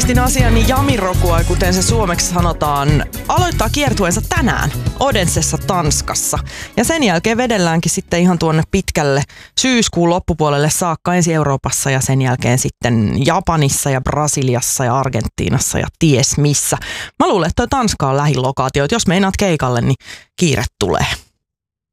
Artistin asiani Jamiroquai, kuten se suomeksi sanotaan, aloittaa kiertueensa tänään Odensessa Tanskassa. Ja sen jälkeen vedelläänkin sitten ihan tuonne pitkälle syyskuun loppupuolelle saakka ensin Euroopassa ja sen jälkeen sitten Japanissa ja Brasiliassa ja Argentiinassa ja ties missä. Mä luulen, että toi Tanska on lähilokaatio, että jos meinaat keikalle, niin kiire tulee.